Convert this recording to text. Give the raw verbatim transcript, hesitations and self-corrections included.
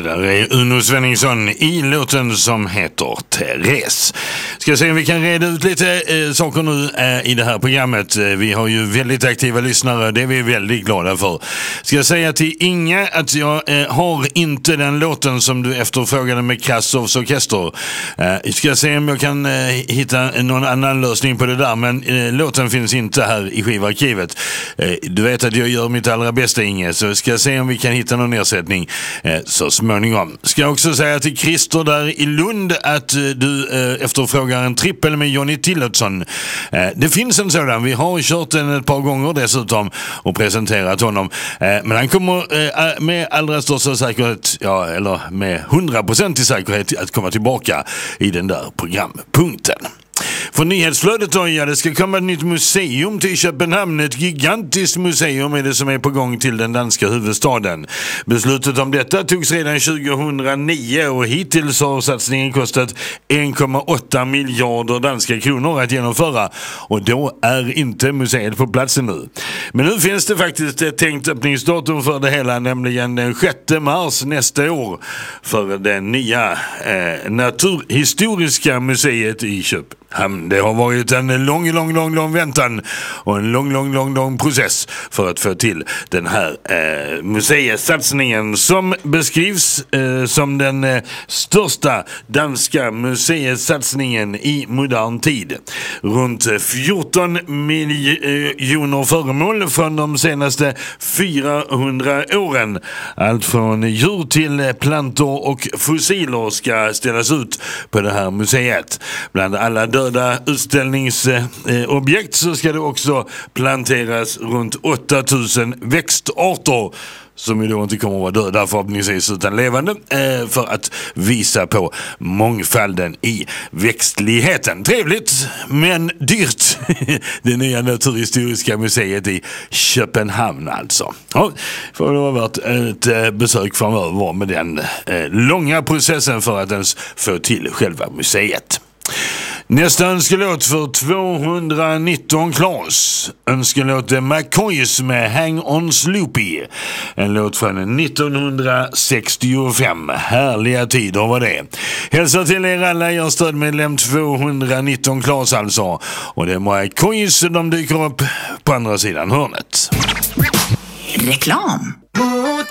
Det där är Uno Svenningsson i låten som heter Therese. Ska se om vi kan reda ut lite eh, saker nu eh, i det här programmet. Eh, vi har ju väldigt aktiva lyssnare, det är vi väldigt glada för. Ska jag säga till Inga att jag eh, har inte den låten som du efterfrågade med Krassovs orkester. Eh, ska jag se om jag kan eh, hitta någon annan lösning på det där, men eh, låten finns inte här i skivarkivet. Eh, du vet att jag gör mitt allra bästa, Inge, så ska jag se om vi kan hitta någon ersättning eh, så småningom. Ska jag också säga till Christer där i Lund att eh, du eh, efterfrågar en trippel med Johnny Tillotson. Eh, det finns en sådan, vi har kört den ett par gånger dessutom och presenterat honom. Eh, men han kommer eh, med allra största säkerhet, ja, eller med hundra procent i säkerhet att komma tillbaka i den där programpunkten. För nyhetsflödet då, ja, det ska komma ett nytt museum till Köpenhamn. Ett gigantiskt museum är det som är på gång till den danska huvudstaden. Beslutet om detta togs redan tjugohundranio och hittills har satsningen kostat en komma åtta miljarder danska kronor att genomföra. Och då är inte museet på platsen nu. Men nu finns det faktiskt ett tänkt öppningsdatum för det hela, nämligen den sjätte mars nästa år för det nya eh, naturhistoriska museet i Köpenhamn. Det har varit en lång, lång, lång, lång väntan och en lång, lång, lång, lång process för att få till den här eh, museisatsningen som beskrivs eh, som den eh, största danska museisatsningen i modern tid. Runt fjorton miljoner föremål från de senaste fyrahundra åren. Allt från djur till plantor och fossiler ska ställas ut på det här museet. Bland alla döda utställningsobjekt så ska det också planteras runt åtta tusen växtarter som ju då inte kommer att vara döda förhoppningsvis utan levande, eh, för att visa på mångfalden i växtligheten. Trevligt men dyrt. Det nya naturhistoriska museet i Köpenhamn alltså. Ja, får det vara värt ett besök framöver med den eh, långa processen för att ens få till själva museet. Nästa önskelåt för tvåhundranitton Klas. Önskelåt är McCoys med Hang On Sloopy. En låt från nittonhundrasextiofem. Härliga tider var det. Hälsa till er alla, jag stödmedlem tvåhundranitton Klas alltså. Och det är McCoys, de dyker upp på andra sidan hörnet. Reklam.